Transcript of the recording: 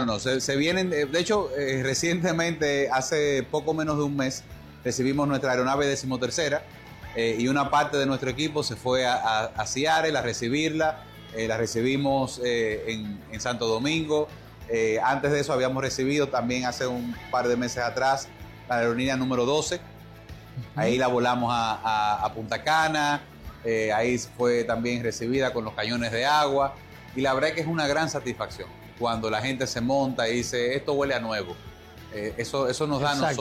no. Se vienen, de hecho, recientemente, hace poco menos de un mes, recibimos nuestra aeronave 13ª y una parte de nuestro equipo se fue a Seattle a recibirla. La recibimos en Santo Domingo. Antes de eso habíamos recibido también hace un par de meses atrás la aerolínea número 12. Ahí la volamos a Punta Cana. Ahí fue también recibida con los cañones de agua. Y la verdad es que es una gran satisfacción cuando la gente se monta y dice, esto huele a nuevo. Eso nos da a nosotros